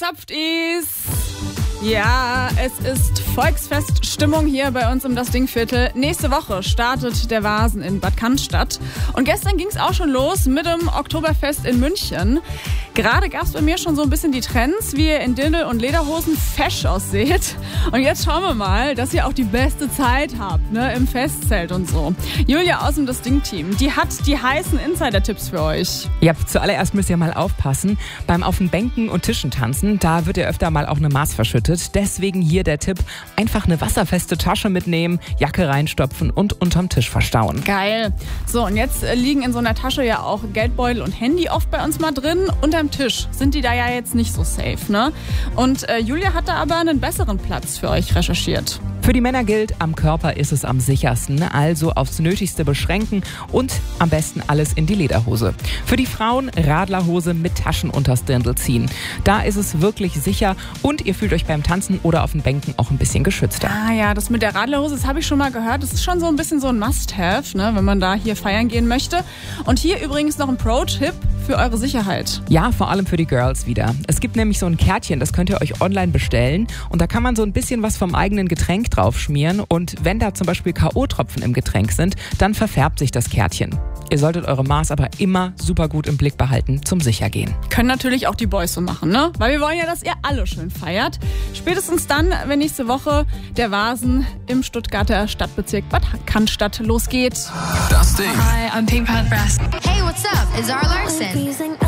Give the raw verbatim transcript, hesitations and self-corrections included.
zapft is. Ja, es ist Volksfeststimmung hier bei uns im Das Ding-Viertel. Nächste Woche startet der Vasen in Bad Cannstatt. Und gestern ging es auch schon los mit dem Oktoberfest in München. Gerade gab es bei mir schon so ein bisschen die Trends, wie ihr in Dirndl und Lederhosen fesch ausseht. Und jetzt schauen wir mal, dass ihr auch die beste Zeit habt, ne, im Festzelt und so. Julia aus dem Das Ding-Team, die hat die heißen Insider-Tipps für euch. Ja, zuallererst müsst ihr mal aufpassen. Beim auf den Bänken und Tischen tanzen, da wird ihr öfter mal auch eine Maß verschüttet. Deswegen hier der Tipp, einfach eine wasserfeste Tasche mitnehmen, Jacke reinstopfen und unterm Tisch verstauen. Geil. So, und jetzt liegen in so einer Tasche ja auch Geldbeutel und Handy oft bei uns mal drin. Unterm Tisch sind die da ja jetzt nicht so safe, ne? Und äh, Julia hat da aber einen besseren Platz für euch recherchiert. Für die Männer gilt, am Körper ist es am sichersten, also aufs Nötigste beschränken und am besten alles in die Lederhose. Für die Frauen Radlerhose mit Taschen unters Dirndl ziehen. Da ist es wirklich sicher und ihr fühlt euch beim Tanzen oder auf den Bänken auch ein bisschen geschützter. Ah ja, das mit der Radlerhose, das habe ich schon mal gehört. Das ist schon so ein bisschen so ein Must-Have, ne, wenn man da hier feiern gehen möchte. Und hier übrigens noch ein Pro-Tipp für eure Sicherheit. Ja, vor allem für die Girls wieder. Es gibt nämlich so ein Kärtchen, das könnt ihr euch online bestellen und da kann man so ein bisschen was vom eigenen Getränk drauf schmieren und wenn da zum Beispiel K O-Tropfen im Getränk sind, dann verfärbt sich das Kärtchen. Ihr solltet eure Maß aber immer super gut im Blick behalten zum Sichergehen. Können natürlich auch die Boys so machen, ne? Weil wir wollen ja, dass ihr alle schön feiert. Spätestens dann, wenn nächste Woche der Vasen im Stuttgarter Stadtbezirk Bad Cannstatt losgeht. Das Ding. Hi, I'm Pink Panther. Hey, what's up? It's Zara Larsson.